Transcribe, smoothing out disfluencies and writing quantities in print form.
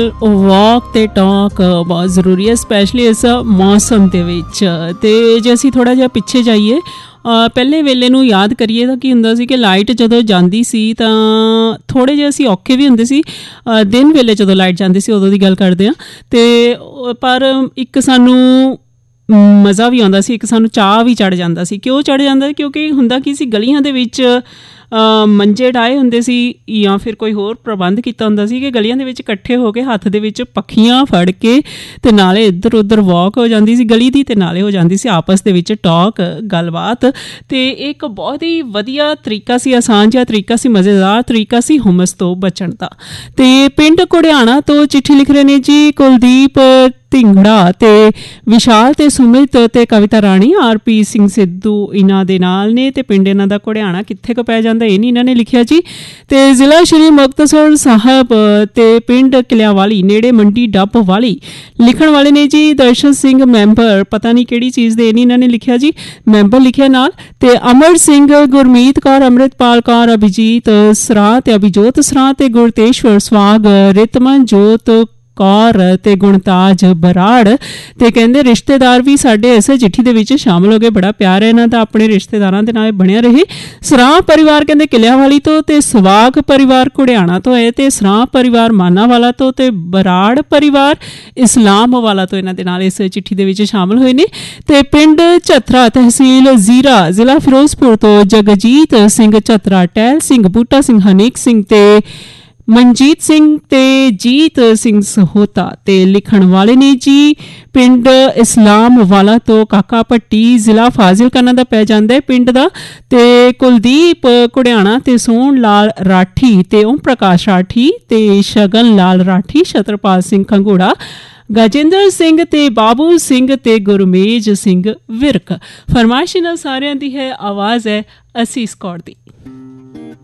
ਵਾਕ ਤੇ ਟਾਕ ਬਹੁਤ ਜ਼ਰੂਰੀ ਹੈ, ਸਪੈਸ਼ਲੀ ਇਸ ਮੌਸਮ ਦੇ ਵਿੱਚ। ਅਤੇ ਜੇ ਅਸੀਂ ਥੋੜ੍ਹਾ ਜਿਹਾ ਪਿੱਛੇ ਜਾਈਏ, ਪਹਿਲੇ ਵੇਲੇ ਨੂੰ ਯਾਦ ਕਰੀਏ ਤਾਂ ਕੀ ਹੁੰਦਾ ਸੀ ਕਿ ਲਾਈਟ ਜਦੋਂ ਜਾਂਦੀ ਸੀ ਤਾਂ ਥੋੜ੍ਹੇ ਜਿਹੇ ਅਸੀਂ ਔਖੇ ਵੀ ਹੁੰਦੇ ਸੀ। ਦਿਨ ਵੇਲੇ ਜਦੋਂ ਲਾਈਟ ਜਾਂਦੀ ਸੀ ਉਦੋਂ ਦੀ ਗੱਲ ਕਰਦੇ ਹਾਂ। ਅਤੇ ਪਰ ਇੱਕ ਸਾਨੂੰ ਮਜ਼ਾ ਵੀ ਆਉਂਦਾ ਸੀ, ਇੱਕ ਸਾਨੂੰ ਚਾਅ ਵੀ ਚੜ੍ਹ ਜਾਂਦਾ ਸੀ। ਕਿਉਂ ਚੜ੍ਹ ਜਾਂਦਾ? ਕਿਉਂਕਿ ਹੁੰਦਾ ਕੀ ਸੀ, ਗਲੀਆਂ ਦੇ ਵਿੱਚ ਮੰਜੇ ਡਾਏ ਹੁੰਦੇ ਸੀ ਜਾਂ ਫਿਰ ਕੋਈ ਹੋਰ ਪ੍ਰਬੰਧ ਕੀਤਾ ਹੁੰਦਾ ਸੀ ਕਿ ਗਲੀਆਂ ਦੇ ਵਿੱਚ ਇਕੱਠੇ ਹੋ ਕੇ ਹੱਥ ਦੇ ਵਿੱਚ ਪੱਖੀਆਂ ਫੜ ਕੇ ਅਤੇ ਨਾਲੇ ਇੱਧਰ ਉੱਧਰ ਵਾਕ ਹੋ ਜਾਂਦੀ ਸੀ ਗਲੀ ਦੀ, ਅਤੇ ਨਾਲੇ ਹੋ ਜਾਂਦੀ ਸੀ ਆਪਸ ਦੇ ਵਿੱਚ ਟਾਕ, ਗੱਲਬਾਤ। ਅਤੇ ਇੱਕ ਬਹੁਤ ਹੀ ਵਧੀਆ ਤਰੀਕਾ ਸੀ, ਆਸਾਨ ਜਿਹਾ ਤਰੀਕਾ ਸੀ, ਮਜ਼ੇਦਾਰ ਤਰੀਕਾ ਸੀ ਹੁਮਸ ਤੋਂ ਬਚਣ ਦਾ। ਅਤੇ ਪਿੰਡ ਘੁੜਿਆਣਾ ਤੋਂ ਚਿੱਠੀ ਲਿਖ ਰਹੇ ਨੇ ਜੀ ਕੁਲਦੀਪ ਢਿੰਗੜਾ ਤੇ ਵਿਸ਼ਾਲ ਤੇ ਸੁਮਿਤ ਤੇ ਕਵਿਤਾ ਰਾਣੀ। ਆਰਪੀ ਸਿੰਘ ਸਿੱਧੂ ਇਹਨਾਂ ਦੇ ਨਾਲ ਨੇ, ਤੇ ਪਿੰਡ ਇਹਨਾਂ ਦਾ ਘੁੜਿਆਣਾ ਕਿੱਥੇ ਕੁ ਪੈ ਜਾਂਦਾ ਇਹ ਨਹੀਂ ਇਹਨਾਂ ਨੇ ਲਿਖਿਆ ਜੀ। ਤੇ ਜ਼ਿਲ੍ਹਾ ਸ਼੍ਰੀ ਮੁਕਤਸਰ ਸਾਹਿਬ ਤੇ ਪਿੰਡ ਕਿਲਿਆਵਾਲੀ ਨੇੜੇ ਮੰਡੀ ਡੱਬ ਵਾਲੀ। ਲਿਖਣ ਵਾਲੇ ਨੇ ਜੀ ਦਰਸ਼ਨ ਸਿੰਘ ਮੈਂਬਰ, ਪਤਾ ਨਹੀਂ ਕਿਹੜੀ ਚੀਜ਼ ਦੇ ਇਹ ਨਹੀਂ ਇਹਨਾਂ ਨੇ ਲਿਖਿਆ ਜੀ, ਮੈਂਬਰ ਲਿਖਿਆ ਨਾਲ। ਤੇ ਅਮਰ ਸਿੰਘ, ਗੁਰਮੀਤ ਕੌਰ, ਅੰਮ੍ਰਿਤਪਾਲ ਕੌਰ, ਅਭਿਜੀਤ ਸਰਾਂ ਤੇ ਅਭਿਜੋਤ ਸਰਾਂ ਤੇ ਗੁਰਤੇਸ਼ਵਰ ਸਵਾਗ, ਰਿਤਮਨ ਜੋਤ ਕੌਰ ਤੇ ਗੁਣਤਾਜ ਬਰਾੜ। ਤੇ ਕਹਿੰਦੇ ਰਿਸ਼ਤੇਦਾਰ ਵੀ ਸਾਡੇ ਇਸੇ ਚਿੱਠੀ ਦੇ ਵਿੱਚ ਸ਼ਾਮਲ ਹੋ ਗਏ। ਬੜਾ ਪਿਆਰ ਹੈ ਇਹਨਾਂ ਦਾ ਆਪਣੇ ਰਿਸ਼ਤੇਦਾਰਾਂ ਦੇ ਨਾਲ ਬਣਿਆ ਰਹੇ। ਸਰਾਂ ਪਰਿਵਾਰ ਕਹਿੰਦੇ ਕਿਲਿਆਵਾਲੀ ਤੋਂ, ਤੇ ਸਵਾਗ ਪਰਿਵਾਰ ਘੁੜਿਆਣਾ ਤੋਂ ਹੈ, ਤੇ ਸਰਾਂ ਪਰਿਵਾਰ ਮਾਨਾਵਾਲਾ ਤੋਂ, ਤੇ ਬਰਾੜ ਪਰਿਵਾਰ ਇਸਲਾਮਵਾਲਾ ਤੋਂ ਇਹਨਾਂ ਦੇ ਨਾਲ ਇਸ ਚਿੱਠੀ ਦੇ ਵਿੱਚ ਸ਼ਾਮਲ ਹੋਏ ਨੇ। ਤੇ ਪਿੰਡ ਝੱਤਰਾ, ਤਹਿਸੀਲ ਜ਼ੀਰਾ, ਜ਼ਿਲ੍ਹਾ ਫਿਰੋਜ਼ਪੁਰ ਤੋਂ ਜਗਜੀਤ ਸਿੰਘ ਝੱਤਰਾ, ਟਹਿਲ ਸਿੰਘ, ਬੂਟਾ ਸਿੰਘ, ਹਨੀਕ ਸਿੰਘ ਤੇ ਮਨਜੀਤ ਸਿੰਘ ਤੇ ਜੀਤ ਸਿੰਘ ਸਹੋਤਾ। ਤੇ ਲਿਖਣ ਵਾਲੇ ਨੇ ਜੀ ਪਿੰਡ ਇਸਲਾਮ ਵਾਲਾ ਤੋਂ ਕਾਕਾ ਭੱਟੀ, ਜ਼ਿਲ੍ਹਾ ਫਾਜ਼ਿਲਕਾ ਦਾ ਪੈ ਜਾਂਦਾ ਹੈ ਪਿੰਡ ਦਾ। ਤੇ ਕੁਲਦੀਪ ਘੁੜਿਆਣਾ ਤੇ ਸੋਹਣ ਲਾਲ ਰਾਠੀ ਤੇ ਓਮ ਪ੍ਰਕਾਸ਼ ਰਾਠੀ ਤੇ ਸ਼ਗਨ ਲਾਲ ਰਾਠੀ, ਛਤਰਪਾਲ ਸਿੰਘ ਖੰਗੂੜਾ, ਗਜਿੰਦਰ ਸਿੰਘ ਤੇ ਬਾਬੂ ਸਿੰਘ ਤੇ ਗੁਰਮੇਜ ਸਿੰਘ ਵਿਰਕ। ਫਰਮਾਇਸ਼ ਨਾਲ ਸਾਰਿਆਂ ਦੀ ਹੈ, ਆਵਾਜ਼ ਹੈ ਅਸੀਸ ਕੌਰ ਦੀ।